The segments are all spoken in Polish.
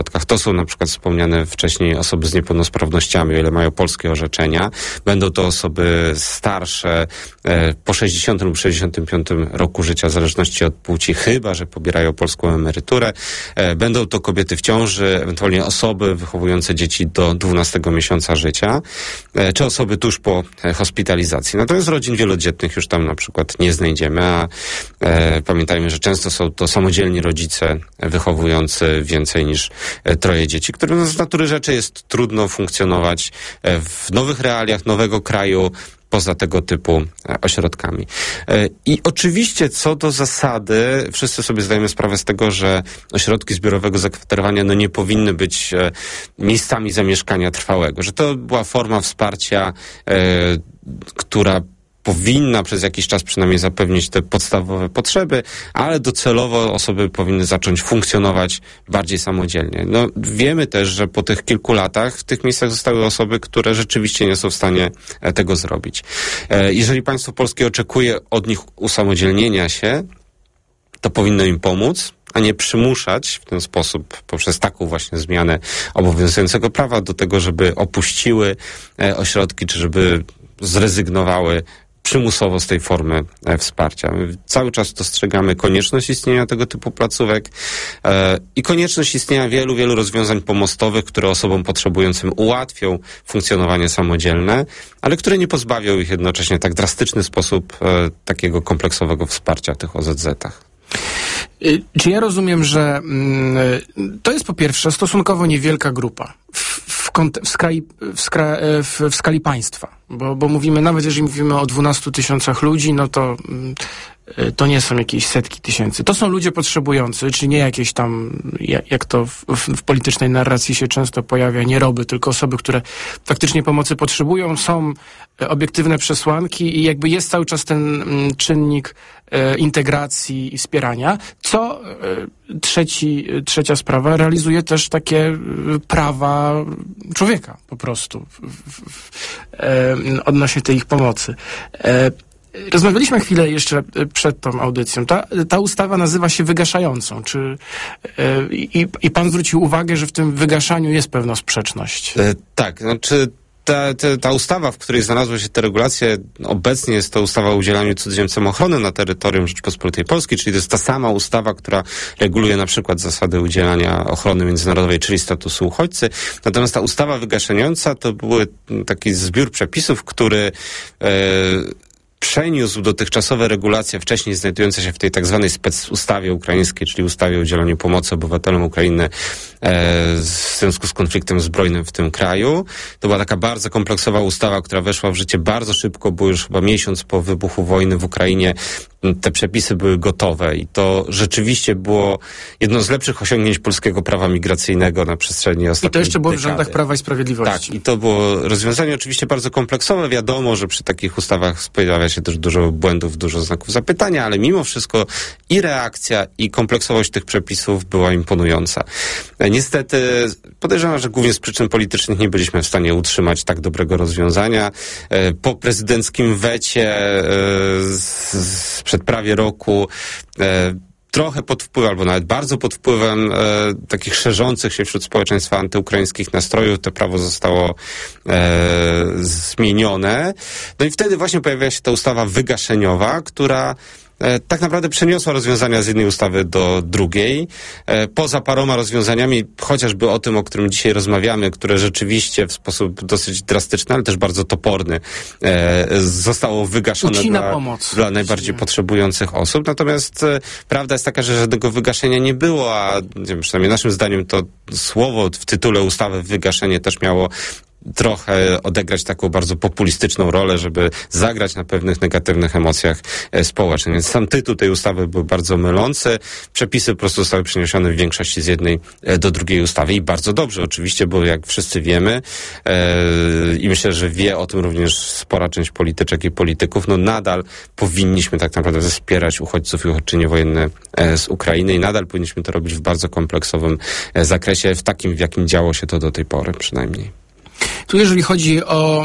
To są na przykład wspomniane wcześniej osoby z niepełnosprawnościami, o ile mają polskie orzeczenia. Będą to osoby starsze po 60 lub 65 roku życia, w zależności od płci, chyba że pobierają polską emeryturę. Będą to kobiety w ciąży, ewentualnie osoby wychowujące dzieci do 12 miesiąca życia, czy osoby tuż po hospitalizacji. Natomiast rodzin wielodzietnych już tam na przykład nie znajdziemy, a pamiętajmy, że często są to samodzielni rodzice wychowujący więcej niż 3 dzieci, którym z natury rzeczy jest trudno funkcjonować w nowych realiach, nowego kraju, poza tego typu ośrodkami. I oczywiście co do zasady, wszyscy sobie zdajemy sprawę z tego, że ośrodki zbiorowego zakwaterowania nie powinny być miejscami zamieszkania trwałego, że to była forma wsparcia, która powinna przez jakiś czas przynajmniej zapewnić te podstawowe potrzeby, ale docelowo osoby powinny zacząć funkcjonować bardziej samodzielnie. No, wiemy też, że po tych kilku latach w tych miejscach zostały osoby, które rzeczywiście nie są w stanie tego zrobić. Jeżeli państwo polskie oczekuje od nich usamodzielnienia się, to powinno im pomóc, a nie przymuszać w ten sposób, poprzez taką właśnie zmianę obowiązującego prawa, do tego, żeby opuściły ośrodki, czy żeby zrezygnowały przymusowo z tej formy wsparcia. My cały czas dostrzegamy konieczność istnienia tego typu placówek i konieczność istnienia wielu rozwiązań pomostowych, które osobom potrzebującym ułatwią funkcjonowanie samodzielne, ale które nie pozbawią ich jednocześnie tak drastyczny sposób takiego kompleksowego wsparcia w tych OZZ-ach. Czy ja rozumiem, że to jest po pierwsze stosunkowo niewielka grupa w skali państwa, bo mówimy, nawet jeżeli mówimy o 12 tysiącach ludzi, no to nie są jakieś setki tysięcy. To są ludzie potrzebujący, czyli nie jakieś tam, jak to w politycznej narracji się często pojawia, nieroby, tylko osoby, które faktycznie pomocy potrzebują, są obiektywne przesłanki i jakby jest cały czas ten czynnik integracji i wspierania, co trzecia sprawa realizuje też takie prawa człowieka po prostu odnośnie tej ich pomocy. Rozmawialiśmy chwilę jeszcze przed tą audycją. Ta ustawa nazywa się wygaszającą. I pan zwrócił uwagę, że w tym wygaszaniu jest pewna sprzeczność. Tak, znaczy ta ustawa, w której znalazły się te regulacje, obecnie jest to ustawa o udzielaniu cudzoziemcom ochrony na terytorium Rzeczypospolitej Polskiej, czyli to jest ta sama ustawa, która reguluje na przykład zasady udzielania ochrony międzynarodowej, czyli statusu uchodźcy. Natomiast ta ustawa wygaszająca to były taki zbiór przepisów, który przeniósł dotychczasowe regulacje wcześniej znajdujące się w tej tak zwanej specustawie ukraińskiej, czyli ustawie o udzielaniu pomocy obywatelom Ukrainy w związku z konfliktem zbrojnym w tym kraju. To była taka bardzo kompleksowa ustawa, która weszła w życie bardzo szybko, bo już chyba miesiąc po wybuchu wojny w Ukrainie te przepisy były gotowe i to rzeczywiście było jedno z lepszych osiągnięć polskiego prawa migracyjnego na przestrzeni ostatnich I to jeszcze było w dekady. rządach Prawa i Sprawiedliwości. Tak, i to było rozwiązanie oczywiście bardzo kompleksowe. Wiadomo, że przy takich ustawach pojawia się też dużo błędów, dużo znaków zapytania, ale mimo wszystko i reakcja, i kompleksowość tych przepisów była imponująca. Niestety podejrzewam, że głównie z przyczyn politycznych nie byliśmy w stanie utrzymać tak dobrego rozwiązania. Po prezydenckim wecie sprzed prawie roku trochę pod wpływem, albo nawet bardzo pod wpływem takich szerzących się wśród społeczeństwa antyukraińskich nastrojów, to prawo zostało zmienione. No i wtedy właśnie pojawiła się ta ustawa wygaszeniowa, która tak naprawdę przeniosła rozwiązania z jednej ustawy do drugiej. Poza paroma rozwiązaniami, chociażby o tym, o którym dzisiaj rozmawiamy, które rzeczywiście w sposób dosyć drastyczny, ale też bardzo toporny zostało wygaszone dla najbardziej potrzebujących osób. Natomiast prawda jest taka, że żadnego wygaszenia nie było, a przynajmniej naszym zdaniem to słowo w tytule ustawy wygaszenie też miało trochę odegrać taką bardzo populistyczną rolę, żeby zagrać na pewnych negatywnych emocjach społecznych. Więc sam tytuł tej ustawy był bardzo mylący. Przepisy po prostu zostały przeniesione w większości z jednej do drugiej ustawy i bardzo dobrze oczywiście, bo jak wszyscy wiemy i myślę, że wie o tym również spora część polityczek i polityków, no nadal powinniśmy tak naprawdę wspierać uchodźców i uchodźczynie wojenne z Ukrainy i nadal powinniśmy to robić w bardzo kompleksowym zakresie, w takim, w jakim działo się to do tej pory przynajmniej. Tu jeżeli chodzi o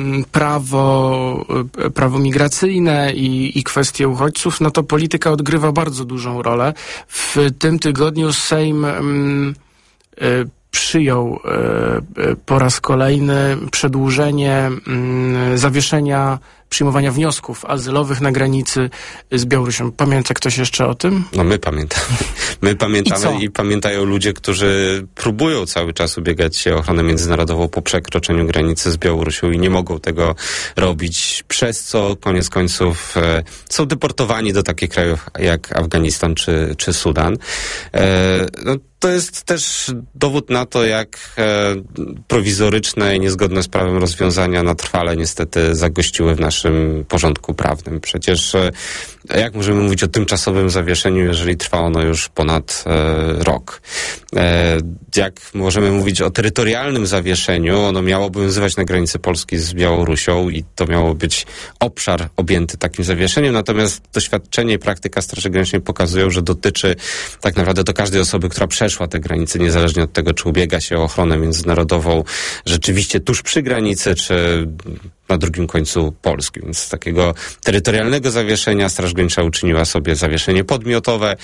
prawo migracyjne i kwestie uchodźców, no to polityka odgrywa bardzo dużą rolę. W tym tygodniu Sejm przyjął po raz kolejny przedłużenie zawieszenia przyjmowania wniosków azylowych na granicy z Białorusią. Pamięta ktoś jeszcze o tym? No my pamiętamy. My pamiętamy i pamiętają ludzie, którzy próbują cały czas ubiegać się o ochronę międzynarodową po przekroczeniu granicy z Białorusią i nie mogą tego robić, przez co koniec końców są deportowani do takich krajów jak Afganistan czy Sudan. To jest też dowód na to, jak prowizoryczne i niezgodne z prawem rozwiązania na trwale niestety zagościły w naszym porządku prawnym. Przecież jak możemy mówić o tymczasowym zawieszeniu, jeżeli trwa ono już ponad rok? Jak możemy mówić o terytorialnym zawieszeniu? Ono miało obowiązywać na granicy Polski z Białorusią i to miało być obszar objęty takim zawieszeniem, natomiast doświadczenie i praktyka Straży Granicznej pokazują, że dotyczy tak naprawdę do każdej osoby, która przeszła te granice, niezależnie od tego, czy ubiega się o ochronę międzynarodową rzeczywiście tuż przy granicy, czy na drugim końcu Polski. Więc z takiego terytorialnego zawieszenia Straż Graniczna uczyniła sobie zawieszenie podmiotowe.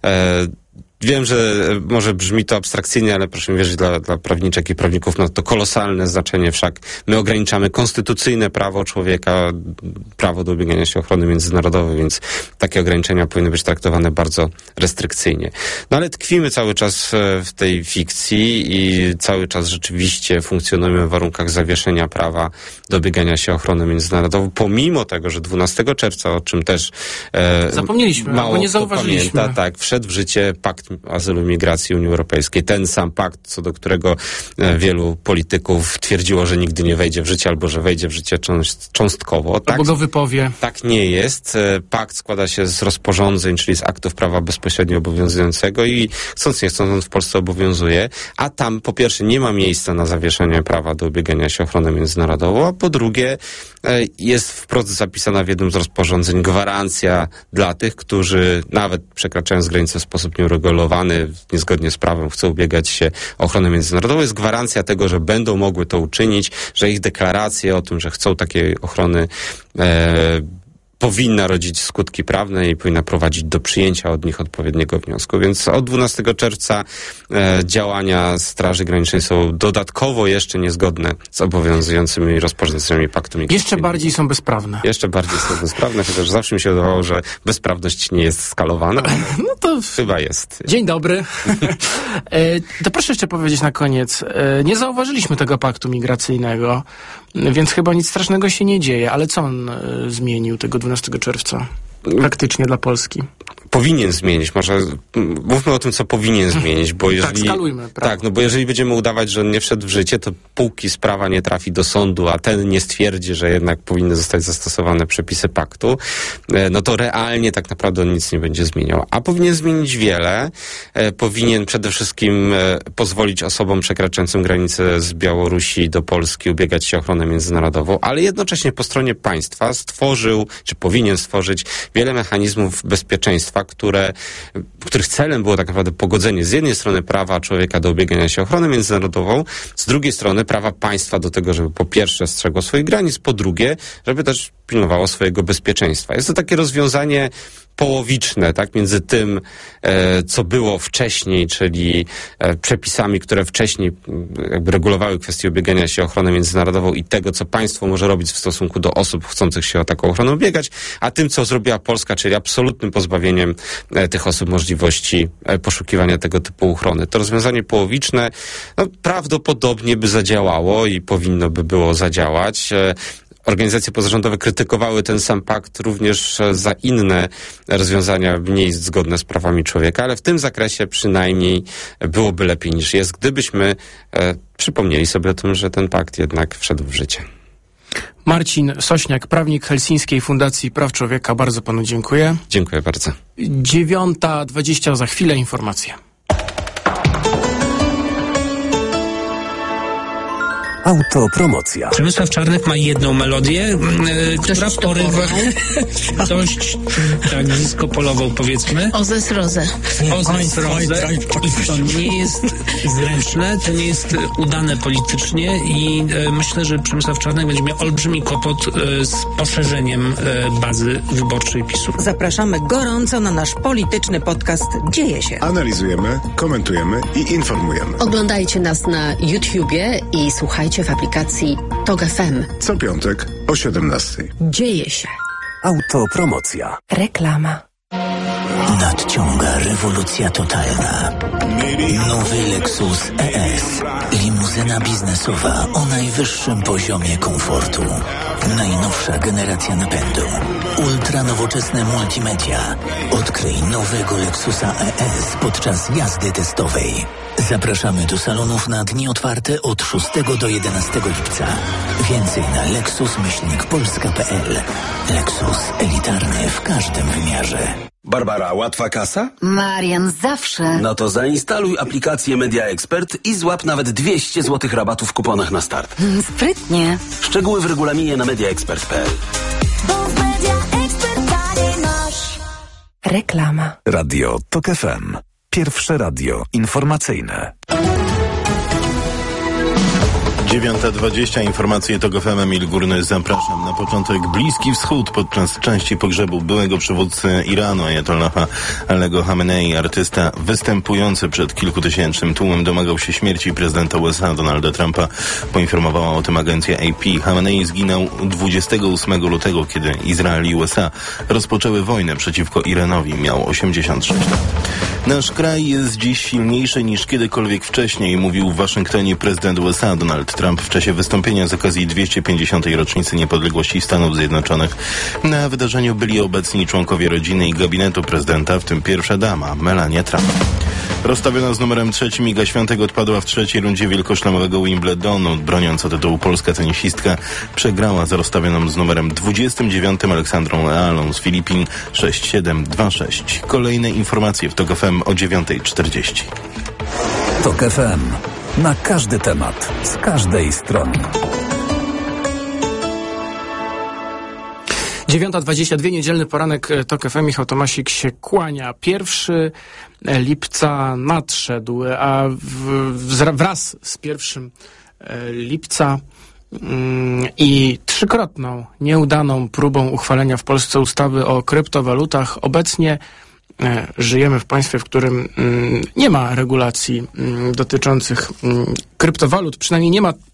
Wiem, że może brzmi to abstrakcyjnie, ale proszę mi wierzyć, dla prawniczek i prawników ma to kolosalne znaczenie, wszak my ograniczamy konstytucyjne prawo człowieka, prawo do ubiegania się o ochronę międzynarodową, więc takie ograniczenia powinny być traktowane bardzo restrykcyjnie. No ale tkwimy cały czas w tej fikcji i cały czas rzeczywiście funkcjonujemy w warunkach zawieszenia prawa do ubiegania się o ochronę międzynarodową, pomimo tego, że 12 czerwca, o czym też zapomnieliśmy, mało bo nie zauważyliśmy. Pamięta, tak, wszedł w życie Pakt Azylu i Migracji Unii Europejskiej. Ten sam pakt, co do którego wielu polityków twierdziło, że nigdy nie wejdzie w życie, albo że wejdzie w życie cząstkowo. Tak, albo go wypowie. Tak nie jest. Pakt składa się z rozporządzeń, czyli z aktów prawa bezpośrednio obowiązującego i chcąc nie chcąc on w Polsce obowiązuje, a tam po pierwsze nie ma miejsca na zawieszenie prawa do ubiegania się o ochronę międzynarodową, a po drugie jest wprost zapisana w jednym z rozporządzeń gwarancja dla tych, którzy nawet przekraczając granicę w sposób nieuregulowany, niezgodnie z prawem, chcą ubiegać się o ochronę międzynarodową. Jest gwarancja tego, że będą mogły to uczynić, że ich deklaracje o tym, że chcą takiej ochrony powinna rodzić skutki prawne i powinna prowadzić do przyjęcia od nich odpowiedniego wniosku. Więc od 12 czerwca działania Straży Granicznej są dodatkowo jeszcze niezgodne z obowiązującymi rozporządzeniami Paktu Migracyjnego. Jeszcze bardziej są bezprawne. Jeszcze bardziej są bezprawne, chociaż zawsze mi się wydawało, że bezprawność nie jest skalowana. No to chyba jest. Dzień dobry. To proszę jeszcze powiedzieć na koniec. Nie zauważyliśmy tego paktu migracyjnego, więc chyba nic strasznego się nie dzieje. Ale co on zmienił tego 12 czerwca praktycznie dla Polski? Powinien zmienić. Może mówmy o tym, co powinien zmienić, bo jeżeli... Tak, skalujmy. Prawda? Tak, no bo jeżeli będziemy udawać, że on nie wszedł w życie, to póki sprawa nie trafi do sądu, a ten nie stwierdzi, że jednak powinny zostać zastosowane przepisy paktu, no to realnie tak naprawdę on nic nie będzie zmieniał. A powinien zmienić wiele. Powinien przede wszystkim pozwolić osobom przekraczającym granicę z Białorusi do Polski ubiegać się o ochronę międzynarodową, ale jednocześnie po stronie państwa stworzył, czy powinien stworzyć wiele mechanizmów bezpieczeństwa, których celem było tak naprawdę pogodzenie z jednej strony prawa człowieka do ubiegania się o ochronę międzynarodową, z drugiej strony prawa państwa do tego, żeby po pierwsze strzegło swoich granic, po drugie, żeby też pilnowało swojego bezpieczeństwa. Jest to takie rozwiązanie połowiczne, tak, między tym, co było wcześniej, czyli przepisami, które wcześniej jakby regulowały kwestię ubiegania się o ochronę międzynarodową i tego, co państwo może robić w stosunku do osób chcących się o taką ochronę ubiegać, a tym, co zrobiła Polska, czyli absolutnym pozbawieniem tych osób możliwości poszukiwania tego typu ochrony. To rozwiązanie połowiczne prawdopodobnie by zadziałało i powinno by było zadziałać. Organizacje pozarządowe krytykowały ten sam pakt również za inne rozwiązania mniej zgodne z prawami człowieka, ale w tym zakresie przynajmniej byłoby lepiej niż jest, gdybyśmy przypomnieli sobie o tym, że ten pakt jednak wszedł w życie. Marcin Sośniak, prawnik Helsińskiej Fundacji Praw Człowieka. Bardzo panu dziękuję. Dziękuję bardzo. 9:20, za chwilę informacje. Autopromocja. Przemysław Czarnek ma jedną melodię, która w porywach dość tak disco-polową, powiedzmy. Ozes Roze. Ozes Roze. I to nie jest zręczne, to nie jest udane politycznie i myślę, że Przemysław Czarnek będzie miał olbrzymi kłopot z poszerzeniem bazy wyborczej PiS-u. Zapraszamy gorąco na nasz polityczny podcast Dzieje się. Analizujemy, komentujemy i informujemy. Oglądajcie nas na YouTubie i słuchajcie w aplikacji TOG FM. Co piątek o 17:00. Dzieje się. Autopromocja. Reklama. Nadciąga rewolucja totalna. Nowy Lexus ES. Limuzyna biznesowa o najwyższym poziomie komfortu. Najnowsza generacja napędu. Ultra nowoczesne multimedia. Odkryj nowego Lexusa ES podczas jazdy testowej. Zapraszamy do salonów na dni otwarte od 6 do 11 lipca. Więcej na lexus-polska.pl. Lexus elitarny w każdym wymiarze. Barbara, łatwa kasa? Marian, zawsze. No to zainstaluj aplikację Media Expert i złap nawet 200 zł rabatu w kuponach na start. Sprytnie. Szczegóły w regulaminie na mediaexpert.pl. Reklama. Radio TOG FM. Pierwsze radio informacyjne. 9:20, informacje TOG FM, Emil Górny, zapraszam. Na początek Bliski Wschód. Podczas części pogrzebu byłego przywódcy Iranu, ajatollaha Alego Hamenei, artysta występujący przed kilkutysięcznym tłumem domagał się śmierci prezydenta USA Donalda Trumpa. Poinformowała o tym agencja AP. Hamenei zginął 28 lutego, kiedy Izrael i USA rozpoczęły wojnę przeciwko Iranowi. Miał 86 lat. Nasz kraj jest dziś silniejszy niż kiedykolwiek wcześniej, mówił w Waszyngtonie prezydent USA Donald Trump w czasie wystąpienia z okazji 250. rocznicy niepodległości Stanów Zjednoczonych. Na wydarzeniu byli obecni członkowie rodziny i gabinetu prezydenta, w tym pierwsza dama Melania Trump. Rozstawiona z numerem 3 Iga Świątek odpadła w trzeciej rundzie wielkoszlemowego Wimbledonu. Broniąc o tytuł polska tenisistka przegrała z rozstawioną z numerem 29 Aleksandrą Lealą z Filipin 6-7, 2-6. Kolejne informacje w TOG FM o 9:40. TOG FM. Na każdy temat, z każdej strony. 9:22, niedzielny poranek TOG FM. Michał Tomasik się kłania. 1 lipca nadszedł, a wraz z 1 lipca i trzykrotną nieudaną próbą uchwalenia w Polsce ustawy o kryptowalutach obecnie żyjemy w państwie, w którym nie ma regulacji dotyczących kryptowalut, przynajmniej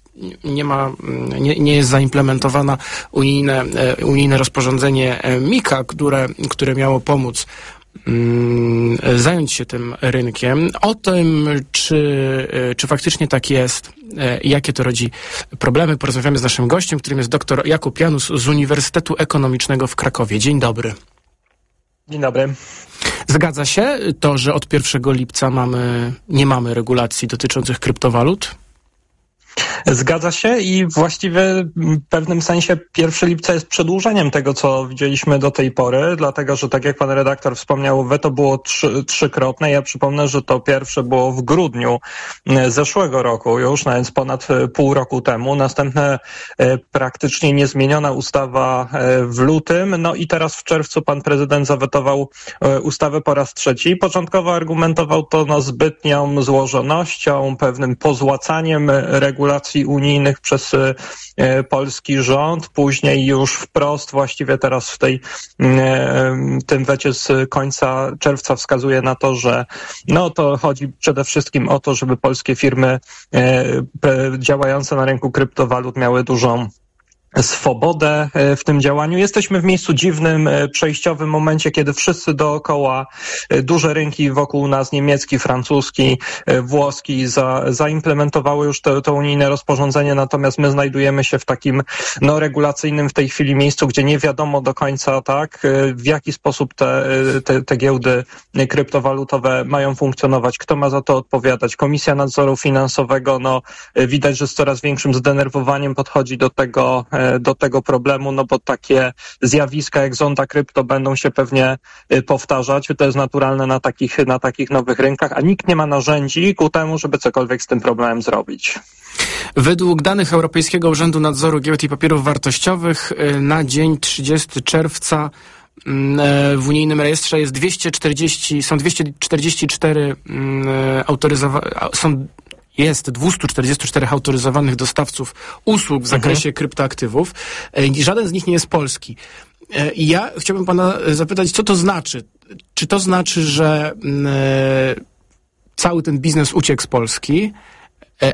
nie jest zaimplementowana unijne rozporządzenie MiCA, które miało pomóc zająć się tym rynkiem. O tym, czy faktycznie tak jest, jakie to rodzi problemy, porozmawiamy z naszym gościem, którym jest dr Jakub Janus z Uniwersytetu Ekonomicznego w Krakowie. Dzień dobry. Dzień dobry. Zgadza się to, że od 1 lipca nie mamy regulacji dotyczących kryptowalut? Zgadza się i właściwie w pewnym sensie 1 lipca jest przedłużeniem tego, co widzieliśmy do tej pory, dlatego, że tak jak pan redaktor wspomniał, weto było trzykrotne. Ja przypomnę, że to pierwsze było w grudniu zeszłego roku już, no więc ponad pół roku temu. Następne praktycznie niezmieniona ustawa w lutym, no i teraz w czerwcu pan prezydent zawetował ustawę po raz trzeci. Początkowo argumentował to zbytnią złożonością, pewnym pozłacaniem regulacji unijnych przez polski rząd, później już wprost, właściwie teraz w tym wecie z końca czerwca wskazuje na to, że to chodzi przede wszystkim o to, żeby polskie firmy działające na rynku kryptowalut miały dużą swobodę w tym działaniu. Jesteśmy w miejscu dziwnym, przejściowym momencie, kiedy wszyscy dookoła, duże rynki wokół nas, niemiecki, francuski, włoski, zaimplementowały już to unijne rozporządzenie, natomiast my znajdujemy się w takim regulacyjnym w tej chwili miejscu, gdzie nie wiadomo do końca, w jaki sposób te giełdy kryptowalutowe mają funkcjonować, kto ma za to odpowiadać. Komisja Nadzoru Finansowego, widać, że z coraz większym zdenerwowaniem podchodzi do tego problemu, bo takie zjawiska jak zonda krypto będą się pewnie powtarzać. To jest naturalne na takich nowych rynkach, a nikt nie ma narzędzi ku temu, żeby cokolwiek z tym problemem zrobić. Według danych Europejskiego Urzędu Nadzoru Giełd i Papierów Wartościowych na dzień 30 czerwca w unijnym rejestrze jest 244 jest 244 autoryzowanych dostawców usług w zakresie kryptoaktywów i żaden z nich nie jest polski. I ja chciałbym pana zapytać, co to znaczy? Czy to znaczy, że cały ten biznes uciekł z Polski?